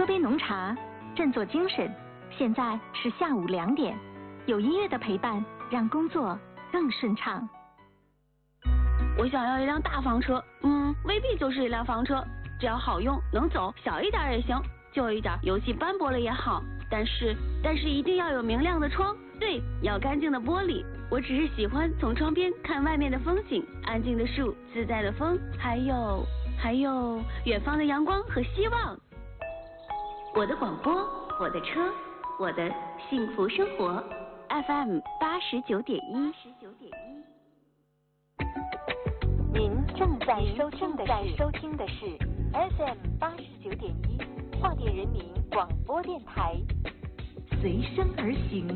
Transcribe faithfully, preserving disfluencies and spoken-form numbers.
喝杯浓茶，振作精神。现在是下午两点，有音乐的陪伴，让工作更顺畅。 我想要一辆大房车，嗯，未必就是一辆房车，只要好用，能走，小一点也行，旧一点，油漆斑驳了也好。但是，但是一定要有明亮的窗，对，要干净的玻璃。我只是喜欢从窗边看外面的风景，安静的树，自在的风，还有，还有远方的阳光和希望。我的广播，我的车，我的幸福生活 ，F M 八十九点一。 您正在收听的是收听的是 F M 八十九点一，化电人民广播电台，随声而行。